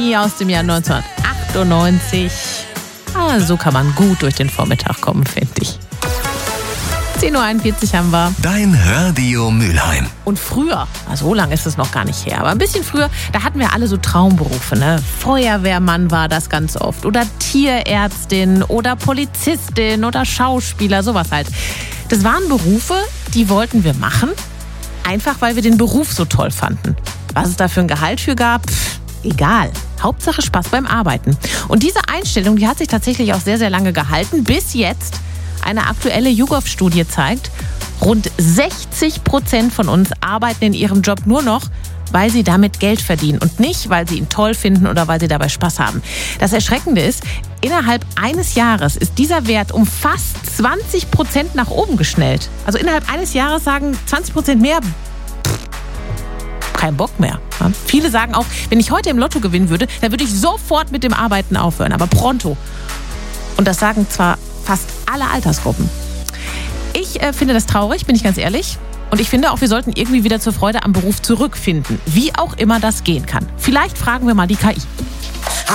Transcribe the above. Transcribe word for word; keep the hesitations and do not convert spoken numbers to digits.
aus dem Jahr neunzehnhundertachtundneunzig. Ah, so kann man gut durch den Vormittag kommen, finde ich. zehn Uhr einundvierzig haben wir. Dein Radio Mülheim. Und früher, so lange ist es noch gar nicht her, aber ein bisschen früher, da hatten wir alle so Traumberufe, ne? Feuerwehrmann war das ganz oft oder Tierärztin oder Polizistin oder Schauspieler, sowas halt. Das waren Berufe, die wollten wir machen, einfach weil wir den Beruf so toll fanden. Was es da für ein Gehalt für gab, pff, egal. Hauptsache Spaß beim Arbeiten. Und diese Einstellung, die hat sich tatsächlich auch sehr, sehr lange gehalten, bis jetzt eine aktuelle YouGov-Studie zeigt, rund sechzig Prozent von uns arbeiten in ihrem Job nur noch, weil sie damit Geld verdienen und nicht, weil sie ihn toll finden oder weil sie dabei Spaß haben. Das Erschreckende ist, innerhalb eines Jahres ist dieser Wert um fast zwanzig Prozent nach oben geschnellt. Also innerhalb eines Jahres sagen zwanzig Prozent mehr, pff, kein Bock mehr. Ja? Viele sagen auch, wenn ich heute im Lotto gewinnen würde, dann würde ich sofort mit dem Arbeiten aufhören, aber pronto. Und das sagen zwar fast alle Altersgruppen. Ich äh, finde das traurig, bin ich ganz ehrlich. Und ich finde auch, wir sollten irgendwie wieder zur Freude am Beruf zurückfinden. Wie auch immer das gehen kann. Vielleicht fragen wir mal die K I.